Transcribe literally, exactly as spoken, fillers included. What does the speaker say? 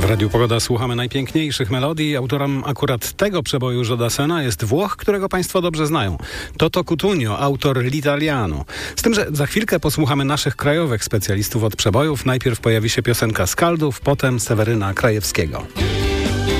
Radiu Pogoda słuchamy najpiękniejszych melodii. Autorem akurat tego przeboju Jodasena jest Włoch, którego Państwo dobrze znają. Toto Cutugno, autor L'Italiano. Z tym, że za chwilkę posłuchamy naszych krajowych specjalistów od przebojów. Najpierw pojawi się piosenka Skaldów, potem Seweryna Krajewskiego.